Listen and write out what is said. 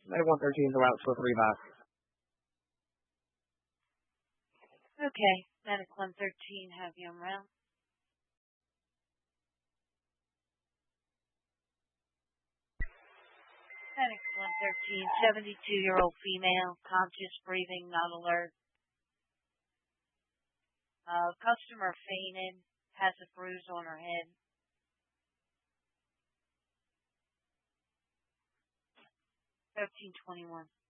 Medic 113 is a route to a 3-back. Okay, Medic 113, have you on route. Medic 113, 72-year-old female, conscious, breathing, not alert. Customer fainted, has a bruise on her head. 1321.